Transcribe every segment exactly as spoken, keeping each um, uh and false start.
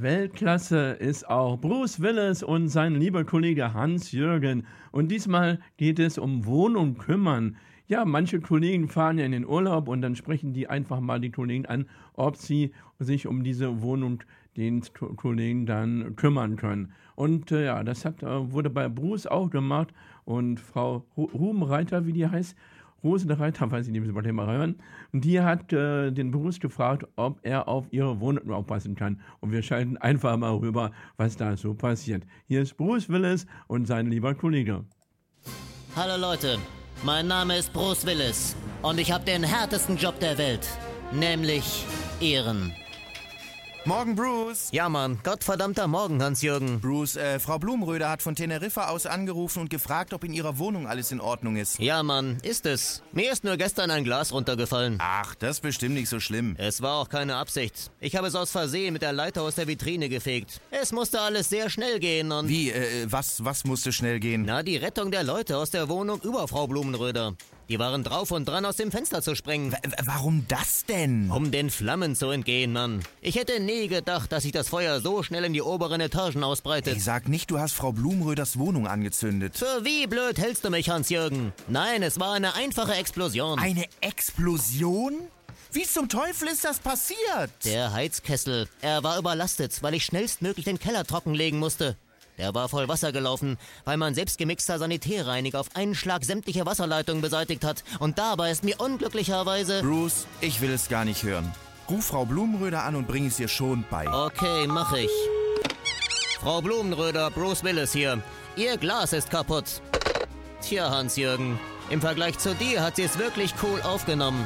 Weltklasse ist auch Bruce Willis und sein lieber Kollege Hans-Jürgen. Und diesmal geht es um Wohnen und Kümmern. Ja, manche Kollegen fahren ja in den Urlaub und dann sprechen die einfach mal die Kollegen an, ob sie sich um diese Wohnung den Kollegen dann kümmern können. Und äh, ja, das hat, äh, wurde bei Bruce auch gemacht. Und Frau Ru- Rubenreiter, wie die heißt, Rosenreiter, weiß ich nicht, müssen wir mal hören. Und die hat äh, den Bruce gefragt, ob er auf ihre Wohnung aufpassen kann. Und wir schalten einfach mal rüber, was da so passiert. Hier ist Bruce Willis und sein lieber Kollege. Hallo Leute, mein Name ist Bruce Willis und ich habe den härtesten Job der Welt, nämlich Ehren. Morgen, Bruce. Ja, Mann, gottverdammter Morgen, Hans-Jürgen. Bruce, äh, Frau Blumenröder hat von Teneriffa aus angerufen und gefragt, ob in ihrer Wohnung alles in Ordnung ist. Ja, Mann, ist es. Mir ist nur gestern ein Glas runtergefallen. Ach, das ist bestimmt nicht so schlimm. Es war auch keine Absicht. Ich habe es aus Versehen mit der Leiter aus der Vitrine gefegt. Es musste alles sehr schnell gehen und... Wie, äh, was, was musste schnell gehen? Na, die Rettung der Leute aus der Wohnung über Frau Blumenröder. Die waren drauf und dran, aus dem Fenster zu springen. W- warum das denn? Um den Flammen zu entgehen, Mann. Ich hätte nie gedacht, dass sich das Feuer so schnell in die oberen Etagen ausbreitet. Ich sag nicht, du hast Frau Blumenröders Wohnung angezündet. Für wie blöd hältst du mich, Hans-Jürgen? Nein, es war eine einfache Explosion. Eine Explosion? Wie zum Teufel ist das passiert? Der Heizkessel. Er war überlastet, weil ich schnellstmöglich den Keller trockenlegen musste. Der war voll Wasser gelaufen, weil mein selbstgemixter Sanitärreiniger auf einen Schlag sämtliche Wasserleitungen beseitigt hat. Und dabei ist mir unglücklicherweise... Bruce, ich will es gar nicht hören. Ruf Frau Blumenröder an und bring es ihr schon bei. Okay, mach ich. Frau Blumenröder, Bruce Willis hier. Ihr Glas ist kaputt. Tja, Hans-Jürgen, im Vergleich zu dir hat sie es wirklich cool aufgenommen.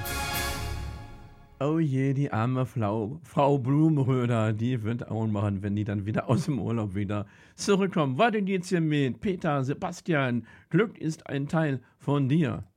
Oh je, die arme Frau, Frau Blumenröder, die wird auch machen, wenn die dann wieder aus dem Urlaub wieder zurückkommen. Weiter geht's hier mit Peter Sebastian. Glück ist ein Teil von dir.